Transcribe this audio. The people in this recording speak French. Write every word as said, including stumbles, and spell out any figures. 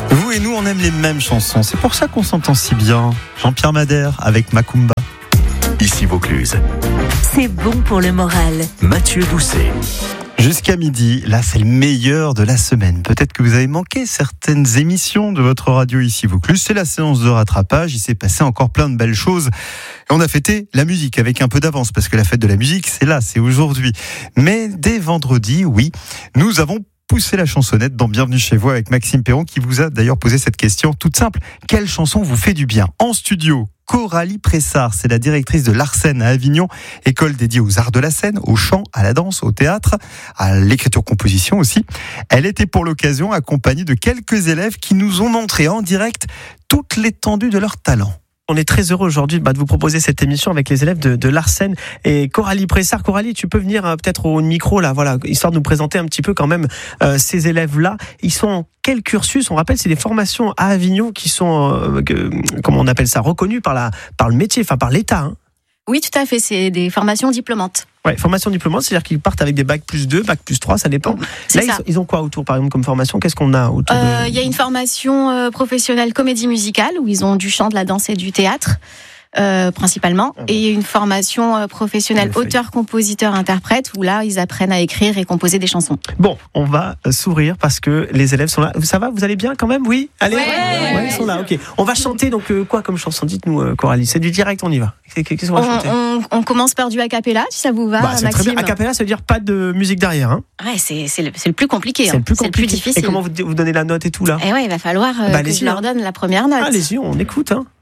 Vous et nous, on aime les mêmes chansons. C'est pour ça qu'on s'entend si bien. Jean-Pierre Madère avec Macumba. Ici Vaucluse. C'est bon pour le moral. Mathieu Doucet. Jusqu'à midi, là c'est le meilleur de la semaine. Peut-être que vous avez manqué certaines émissions de votre radio Ici Vaucluse. C'est la séance de rattrapage, il s'est passé encore plein de belles choses. Et on a fêté la musique avec un peu d'avance, parce que la fête de la musique, c'est là, c'est aujourd'hui. Mais dès vendredi, oui, nous avons poussé la chansonnette dans Bienvenue chez vous avec Maxime Perron, qui vous a d'ailleurs posé cette question toute simple. Quelle chanson vous fait du bien ? En studio, Coralie Pressard, c'est la directrice de l'Arsène à Avignon, école dédiée aux arts de la scène, au chant, à la danse, au théâtre, à l'écriture-composition aussi. Elle était pour l'occasion accompagnée de quelques élèves qui nous ont montré en direct toute l'étendue de leur talent. On est très heureux aujourd'hui bah, de vous proposer cette émission avec les élèves de, de l'Arsène et Coralie Pressard. Coralie, tu peux venir euh, peut-être au micro là, voilà, histoire de nous présenter un petit peu quand même euh, ces élèves-là. Ils sont en quel cursus ? On rappelle, c'est des formations à Avignon qui sont, euh, que, comment on appelle ça, reconnues par la, par le métier, enfin par l'État. Hein. Oui, tout à fait. C'est des formations diplômantes. Ouais, formation diplômante, c'est-à-dire qu'ils partent avec des bacs plus deux, bac plus trois, ça dépend. C'est Là, ça. Ils, ils ont quoi autour, par exemple, comme formation ? Qu'est-ce qu'on a autour Euh, de... Il y a une formation euh, professionnelle comédie musicale où ils ont du chant, de la danse et du théâtre. Euh, principalement, Ah bon. et une formation euh, professionnelle auteur, compositeur, interprète où là ils apprennent à écrire et composer des chansons. Bon, on va euh, sourire parce que les élèves sont là. Ça va, vous allez bien quand même ? Oui ? Allez, Ouais. ouais, ils sont là, ok. On va chanter donc euh, quoi comme chanson ? Dites-nous, euh, Coralie. C'est du direct, on y va. Qu'est-ce qu'on va On, chanter ? on, on commence par du a cappella, si ça vous va, Bah, c'est très Maxime. bien. A cappella, ça veut dire pas de musique derrière. Hein. Ouais, c'est, c'est, le, c'est le plus compliqué. C'est hein. le plus C'est compliqué. difficile. Et comment vous, vous donnez la note et tout là ? Et ouais, il va falloir euh, Bah, que allez-y, je leur hein. donne la première note. Allez-y, on écoute. Hein.